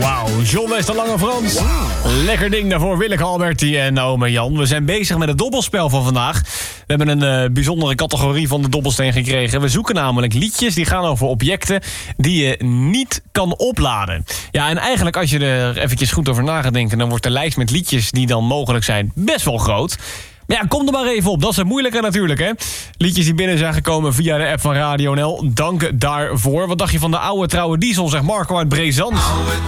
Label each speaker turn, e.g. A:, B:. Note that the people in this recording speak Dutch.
A: Wauw, John Wester, Lange Frans. Wow. Lekker ding daarvoor, Willeke Alberti en Ome Jan. We zijn bezig met het dobbelspel van vandaag. We hebben een bijzondere categorie van de dobbelsteen gekregen. We zoeken namelijk liedjes die gaan over objecten die je niet kan opladen. Ja, en eigenlijk als je er eventjes goed over na gaat denken, dan wordt de lijst met liedjes die dan mogelijk zijn best wel groot. Maar ja, kom er maar even op. Dat is het moeilijke natuurlijk, hè. Liedjes die binnen zijn gekomen via de app van Radio NL. Dank daarvoor. Wat dacht je van de oude trouwe diesel, zegt Marco uit Brezand?